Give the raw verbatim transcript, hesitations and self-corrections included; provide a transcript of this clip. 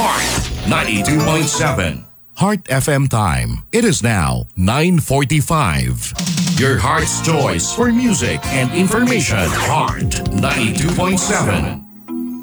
Heart ninety-two point seven. Heart F M time. It is now nine forty-five. Your heart's choice for music and information. Heart ninety-two point seven.